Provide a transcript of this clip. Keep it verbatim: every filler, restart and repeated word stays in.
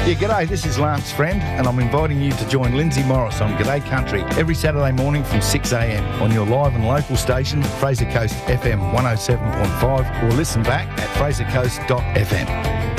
Yeah, g'day, this is Lance Friend, and I'm inviting you to join Lindsay Morris on G'day Country every Saturday morning from six a m on your live and local station, Fraser Coast F M one oh seven point five, or listen back at fraser coast dot f m.